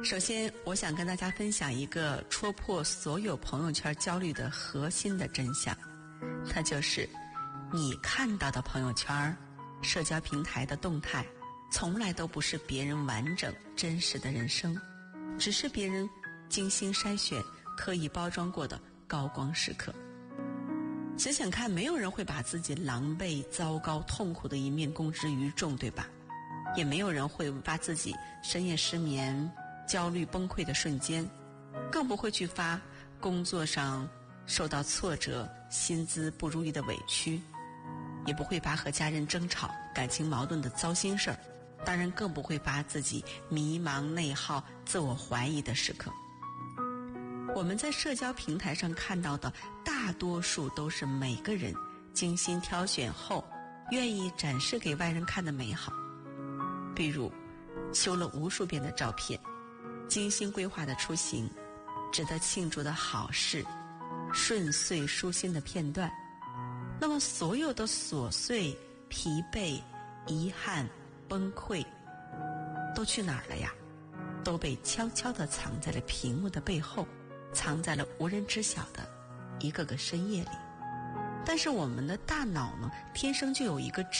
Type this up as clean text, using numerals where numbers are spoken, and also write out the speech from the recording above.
首先，我想跟大家分享一个戳破所有朋友圈焦虑的核心的真相，那就是你看到的朋友圈、社交平台的动态，从来都不是别人完整真实的人生，只是别人精心筛选、刻意包装过的高光时刻。想想看，没有人会把自己狼狈、糟糕、痛苦的一面公之于众，对吧？也没有人会发自己深夜失眠、焦虑崩溃的瞬间，更不会去发工作上受到挫折、薪资不如意的委屈，也不会发和家人争吵、感情矛盾的糟心事儿，当然更不会发自己迷茫、内耗、自我怀疑的时刻。我们在社交平台上看到的大多数都是每个人精心挑选后愿意展示给外人看的美好，比如修了无数遍的照片，精心规划的出行，值得庆祝的好事，顺遂舒心的片段。那么所有的琐碎、疲惫、遗憾、崩溃都去哪儿了呀？都被悄悄地藏在了屏幕的背后，藏在了无人知晓的一个个深夜里。但是我们的大脑呢，天生就有一个